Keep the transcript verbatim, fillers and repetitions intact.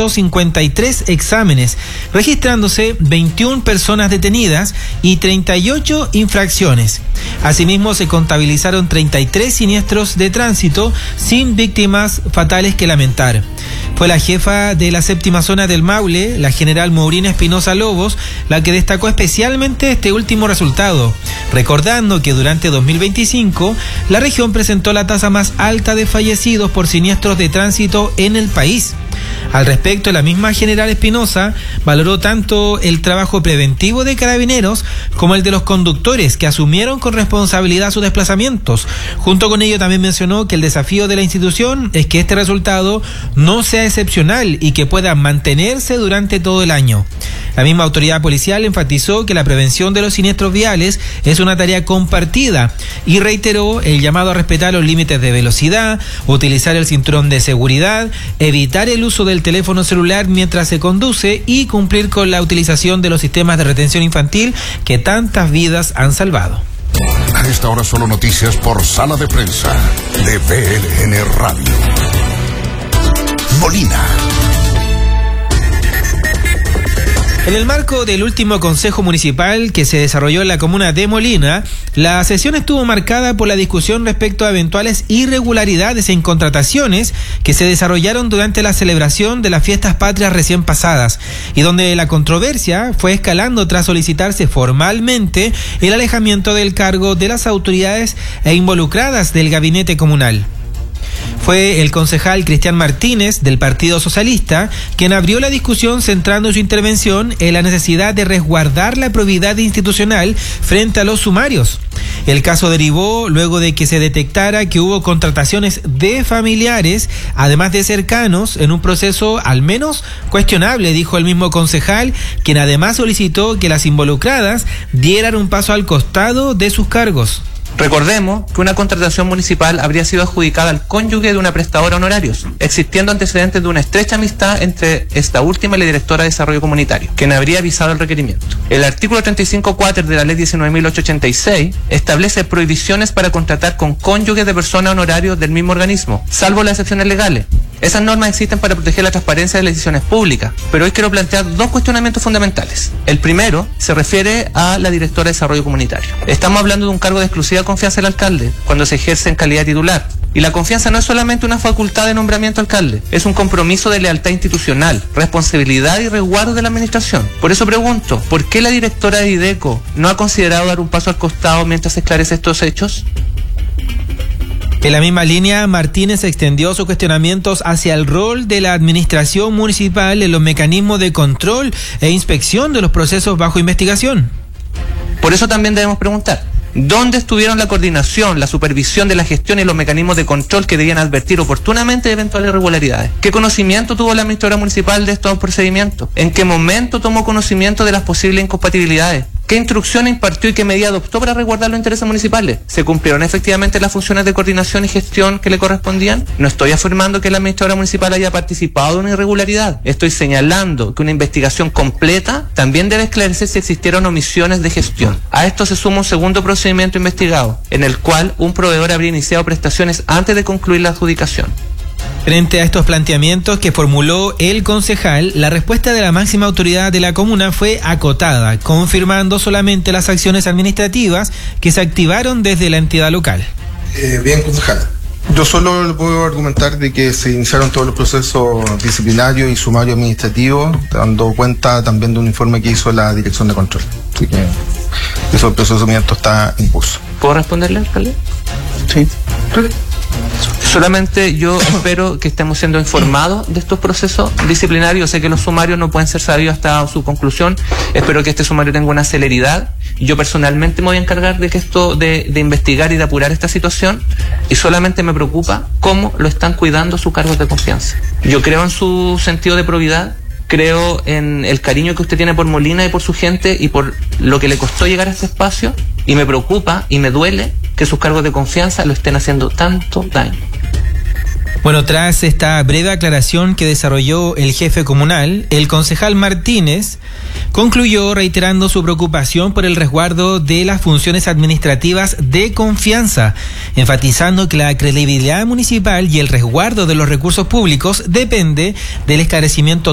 ciento cincuenta y tres exámenes, registrándose veintiuna personas detenidas y treinta y ocho infracciones. Asimismo, se contabilizaron treinta y tres siniestros de tránsito sin víctimas fatales que lamentar. Fue la jefa de la séptima zona del Maule, la general Maurina Espinosa Lobos, la que destacó especialmente este último resultado, recordando que durante dos mil veinticinco la región presentó la tasa más alta de fallecidos por siniestros de tránsito en el país. Al respecto, la misma general Espinosa valoró tanto el trabajo preventivo de carabineros como el de los conductores que asumieron con responsabilidad sus desplazamientos. Junto con ello también mencionó que el desafío de la institución es que este resultado no sea excepcional y que pueda mantenerse durante todo el año. La misma autoridad policial enfatizó que la prevención de los siniestros viales es una tarea compartida y reiteró el llamado a respetar los límites de velocidad, utilizar el cinturón de seguridad, evitar el uso del teléfono celular mientras se conduce y cumplir con la utilización de los sistemas de retención infantil que tantas vidas han salvado. A esta hora solo noticias por Sala de Prensa de B L N Radio. Molina. En el marco del último Consejo Municipal que se desarrolló en la comuna de Molina, la sesión estuvo marcada por la discusión respecto a eventuales irregularidades en contrataciones que se desarrollaron durante la celebración de las fiestas patrias recién pasadas y donde la controversia fue escalando tras solicitarse formalmente el alejamiento del cargo de las autoridades e involucradas del gabinete comunal. Fue el concejal Cristian Martínez del Partido Socialista quien abrió la discusión centrando su intervención en la necesidad de resguardar la probidad institucional frente a los sumarios. El caso derivó luego de que se detectara que hubo contrataciones de familiares, además de cercanos, en un proceso al menos cuestionable, dijo el mismo concejal, quien además solicitó que las involucradas dieran un paso al costado de sus cargos. Recordemos que una contratación municipal habría sido adjudicada al cónyuge de una prestadora honorarios, existiendo antecedentes de una estrecha amistad entre esta última y la directora de Desarrollo Comunitario, quien habría avisado el requerimiento. El artículo treinta y cinco cuatro de la ley diecinueve mil ochocientos ochenta y seis establece prohibiciones para contratar con cónyuges de personas honorarios del mismo organismo, salvo las excepciones legales. Esas normas existen para proteger la transparencia de las decisiones públicas, pero hoy quiero plantear dos cuestionamientos fundamentales. El primero se refiere a la directora de Desarrollo Comunitario. Estamos hablando de un cargo de exclusiva confianza del alcalde cuando se ejerce en calidad titular. Y la confianza no es solamente una facultad de nombramiento alcalde, es un compromiso de lealtad institucional, responsabilidad y resguardo de la administración. Por eso pregunto, ¿por qué la directora de IDECO no ha considerado dar un paso al costado mientras se esclarece estos hechos? En la misma línea, Martínez extendió sus cuestionamientos hacia el rol de la administración municipal en los mecanismos de control e inspección de los procesos bajo investigación. Por eso también debemos preguntar, ¿dónde estuvieron la coordinación, la supervisión de la gestión y los mecanismos de control que debían advertir oportunamente de eventuales irregularidades? ¿Qué conocimiento tuvo la administradora municipal de estos procedimientos? ¿En qué momento tomó conocimiento de las posibles incompatibilidades? ¿Qué instrucción impartió y qué medida adoptó para resguardar los intereses municipales? ¿Se cumplieron efectivamente las funciones de coordinación y gestión que le correspondían? No estoy afirmando que la administradora municipal haya participado en una irregularidad. Estoy señalando que una investigación completa también debe esclarecer si existieron omisiones de gestión. A esto se suma un segundo procedimiento investigado, en el cual un proveedor habría iniciado prestaciones antes de concluir la adjudicación. Frente a estos planteamientos que formuló el concejal, la respuesta de la máxima autoridad de la comuna fue acotada, confirmando solamente las acciones administrativas que se activaron desde la entidad local. Eh, bien, concejal. Yo solo le puedo argumentar de que se iniciaron todos los procesos disciplinarios y sumarios administrativos, dando cuenta también de un informe que hizo la Dirección de Control. Así que eso, el procesamiento está en curso. ¿Puedo responderle, alcalde? Sí. Solamente yo espero que estemos siendo informados de estos procesos disciplinarios. Sé que los sumarios no pueden ser sabidos hasta su conclusión. Espero que este sumario tenga una celeridad. Yo personalmente me voy a encargar de que esto, de, de investigar y de apurar esta situación. Y solamente me preocupa cómo lo están cuidando sus cargos de confianza. Yo creo en su sentido de probidad. Creo en el cariño que usted tiene por Molina y por su gente y por lo que le costó llegar a este espacio. Y me preocupa y me duele que sus cargos de confianza lo estén haciendo tanto daño. Bueno, tras esta breve aclaración que desarrolló el jefe comunal, el concejal Martínez concluyó reiterando su preocupación por el resguardo de las funciones administrativas de confianza, enfatizando que la credibilidad municipal y el resguardo de los recursos públicos depende del esclarecimiento